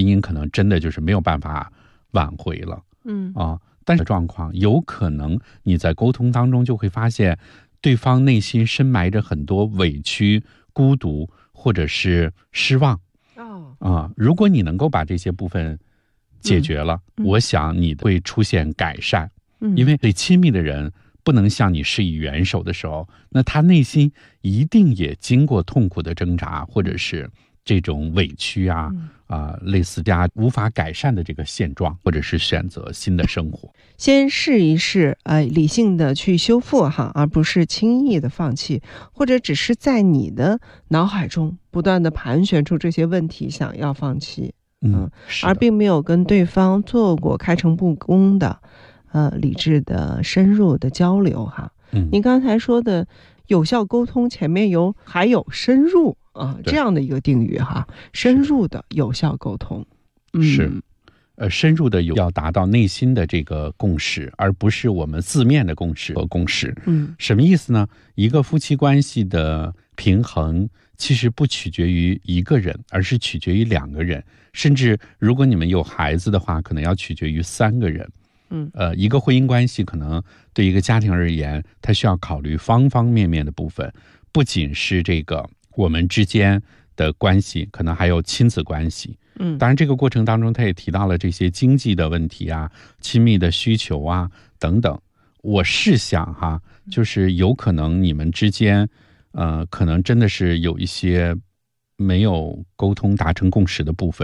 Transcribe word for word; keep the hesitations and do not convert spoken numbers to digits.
姻可能真的就是没有办法挽回了。 嗯啊，但是状况有可能你在沟通当中就会发现，对方内心深埋着很多委屈、孤独或者是失望。 哦啊，如果你能够把这些部分解决了， 嗯嗯、 我想你会出现改善。 嗯， 因为最亲密的人不能向你施以援手的时候，那他内心一定也经过痛苦的挣扎，或者是这种委屈啊， 嗯啊、呃，类似家无法改善的这个现状，或者是选择新的生活。 先试一试，呃，理性的去修复哈，而不是轻易的放弃，或者只是在你的脑海中不断的盘旋出这些问题，想要放弃， 嗯， 而并没有跟对方做过开诚布公的，呃，理智的、深入的交流哈。 嗯， 您刚才说的有效沟通，前面有还有深入啊这样的一个定语哈，深入的有效沟通， 嗯、是。呃，深入的有要达到内心的这个共识，而不是我们字面的共识和共识。 嗯， 什么意思呢？一个夫妻关系的平衡，其实不取决于一个人，而是取决于两个人，甚至如果你们有孩子的话，可能要取决于三个人。 嗯， 呃，一个婚姻关系可能对一个家庭而言，它需要考虑方方面面的部分，不仅是这个我们之间的关系，可能还有亲子关系。 嗯， 当然这个过程当中他也提到了这些经济的问题啊，亲密的需求啊等等。我试想哈，就是有可能你们之间呃可能真的是有一些没有沟通达成共识的部分。